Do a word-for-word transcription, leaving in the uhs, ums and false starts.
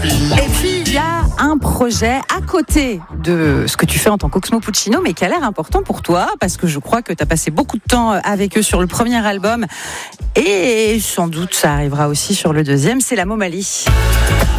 Et puis il y a un projet à côté de ce que tu fais en tant qu'Oxmo Puccino, mais qui a l'air important pour toi, parce que je crois que tu as passé beaucoup de temps avec eux sur le premier album, et sans doute ça arrivera aussi sur le deuxième, c'est la Momali.